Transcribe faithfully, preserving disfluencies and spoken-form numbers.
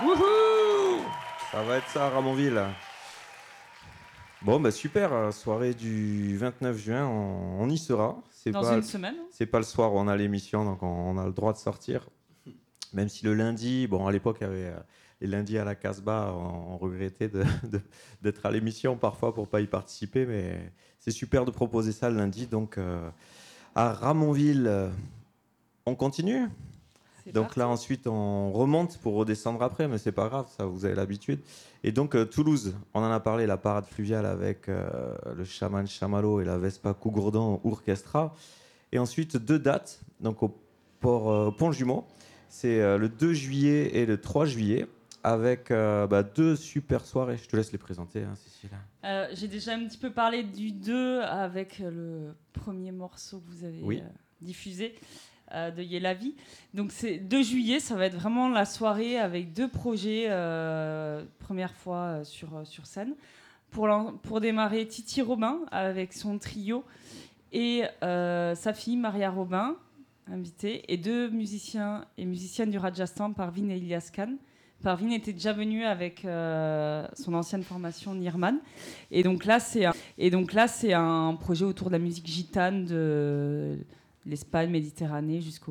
Wouhou! Ça va être ça à Ramonville. Bon, bah super, soirée du vingt-neuf juin, on, on y sera. C'est Dans pas, une semaine. c'est pas le soir où on a l'émission, donc on, on a le droit de sortir. Même si le lundi, bon, à l'époque, il y avait euh, les lundis à la Casbah, on, on regrettait de, de, d'être à l'émission parfois pour pas y participer, mais c'est super de proposer ça le lundi. Donc, euh, à Ramonville, euh, on continue. C'est Donc parti. là, ensuite, on remonte pour redescendre après, mais c'est pas grave, ça, vous avez l'habitude. Et donc, euh, Toulouse, on en a parlé, la parade fluviale avec euh, le Chaman Chamallow et la Vespa Cougourdon Orchestra. Et ensuite, deux dates, donc au port euh, Pont-Jumeau. C'est euh, le deux juillet et le trois juillet, avec euh, bah, deux super soirées. Je te laisse les présenter, hein, Cécile. Euh, j'ai déjà un petit peu parlé du deux avec le premier morceau que vous avez Oui. euh, diffusé. Euh, de Yelavi. Donc c'est deux juillet, ça va être vraiment la soirée avec deux projets, euh, première fois euh, sur, euh, sur scène. Pour, pour démarrer, Titi Robin avec son trio et euh, sa fille Maria Robin, invitée, et deux musiciens et musiciennes du Rajasthan, Parvin et Ilyas Khan. Parvin était déjà venu avec euh, son ancienne formation Nirman. Et donc là, c'est un, et donc là, c'est un projet autour de la musique gitane de l'Espagne, Méditerranée jusqu'au